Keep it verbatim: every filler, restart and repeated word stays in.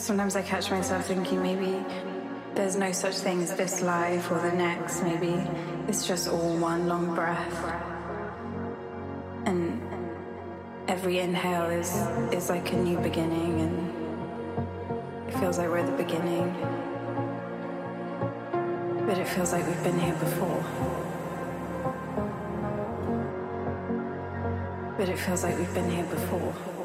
Sometimes I catch myself thinking maybe there's no such thing as this life or the next. Maybe it's just all one long breath. And every inhale is, is like a new beginning, and it feels like we're at the beginning. But it feels like we've been here before. But it feels like we've been here before.